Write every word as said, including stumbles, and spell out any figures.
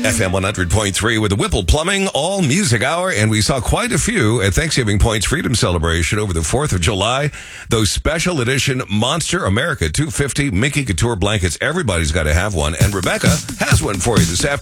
F M one hundred point three with the Whipple Plumbing All Music Hour, and we saw quite a few at Thanksgiving Point's Freedom Celebration over the fourth of July. Those special edition Monster America two fifty Mickey Couture blankets. Everybody's got to have one, and Rebecca has one for you this afternoon.